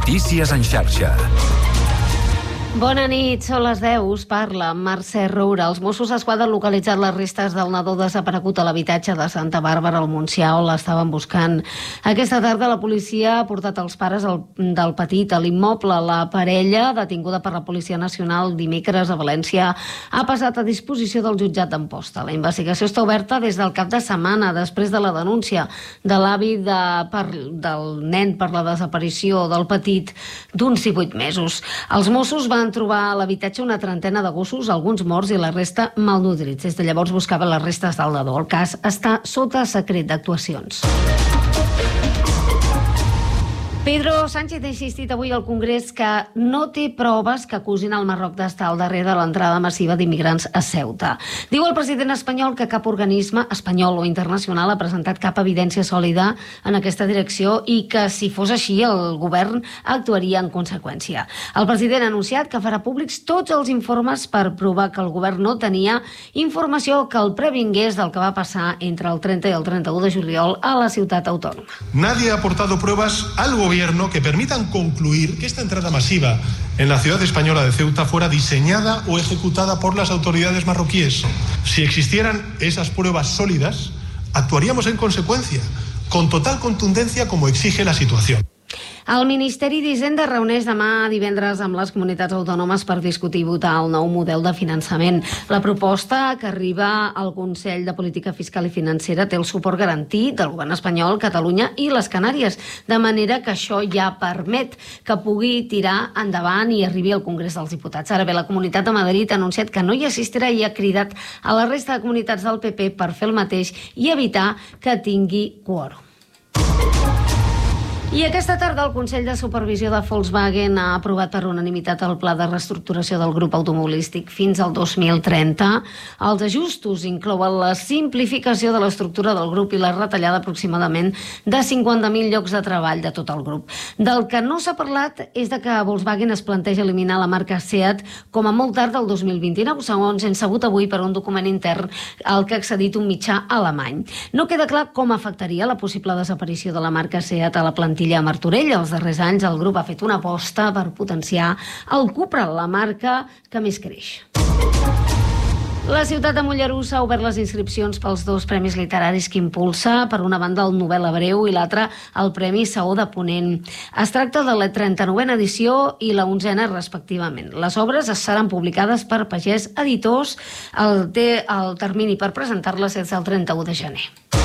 Notícies en xarxa. Bona nit, són les 10, us parla Mercè Roura. Els Mossos d'Esquadra han localitzat les restes del nadó desaparegut a l'habitatge de Santa Bàrbara al Montsià, on l'estaven buscant. Aquesta tarda la policia ha portat els pares del petit a l'immoble. La parella, detinguda per la Policia Nacional dimecres a València, ha passat a disposició del jutjat d'Amposta. La investigació està oberta des del cap de setmana, després de la denúncia de l'avi del nen per la desaparició del petit d'uns 18 mesos. Els Mossos van trobar a l'habitatge una trentena de gossos, alguns morts i la resta malnodrits. Des de llavors buscaven les restes del nadó. El cas està sota secret d'actuacions. Pedro Sánchez ha insistit avui al Congrés que no té proves que acusin el Marroc d'estar al darrere de l'entrada massiva d'immigrants a Ceuta. Diu el president espanyol que cap organisme, espanyol o internacional, ha presentat cap evidència sòlida en aquesta direcció i que, si fos així, el govern actuaria en conseqüència. El president ha anunciat que farà públics tots els informes per provar que el govern no tenia informació que el previngués del que va passar entre el 30 i el 31 de juliol a la ciutat autònoma. Nadie ha aportado pruebas al gobierno que permitan concluir que esta entrada masiva en la ciudad española de Ceuta fuera diseñada o ejecutada por las autoridades marroquíes. Si existieran esas pruebas sólidas, actuaríamos en consecuencia, con total contundencia como exige la situación. El Ministeri d'Hisenda reuneix demà divendres amb les comunitats autònomes per discutir i votar el nou model de finançament. La proposta que arriba al Consell de Política Fiscal i Financera té el suport garantit del govern espanyol, Catalunya i les Canàries, de manera que això ja permet que pugui tirar endavant i arribi al Congrés dels Diputats. Ara bé, la Comunitat de Madrid ha anunciat que no hi assistirà i ha cridat a la resta de comunitats del PP per fer el mateix i evitar que tingui quòrum. I aquesta tarda el Consell de Supervisió de Volkswagen ha aprovat per unanimitat el pla de reestructuració del grup automobilístic fins al 2030. Els ajustos inclouen la simplificació de l'estructura del grup i la retallada aproximadament de 50.000 llocs de treball de tot el grup. Del que no s'ha parlat és de que Volkswagen es planteja eliminar la marca Seat com a molt tard del 2029, segons hem sabut avui per un document intern al que ha accedit un mitjà alemany. No queda clar com afectaria la possible desaparició de la marca Seat a la plantilla a Martorell. Els darrers anys el grup ha fet una aposta per potenciar el Cupra, la marca que més creix. La ciutat de Mollerussa ha obert les inscripcions pels dos premis literaris que impulsa, per una banda el Novel·la Breu i l'altra el Premi Saó de Ponent. Es tracta de la 39a edició i la 11a respectivament. Les obres seran publicades per Pagès Editors. El termini per presentar-les és el 31 de gener.